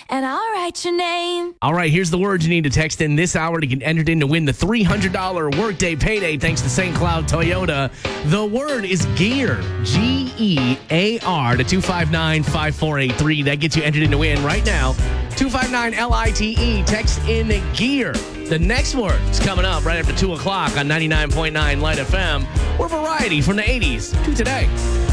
and I'll write your name. All right, here's the words you need to text in this hour to get entered in to win the $300 workday payday thanks to St. Cloud Toyota. The word is gear, G-E-A-R, to 259-5483. That gets you entered in to win right now. 259-LITE, text in gear. The next word is coming up right after 2 o'clock on 99.9 Light FM. We're variety from the 80s to today.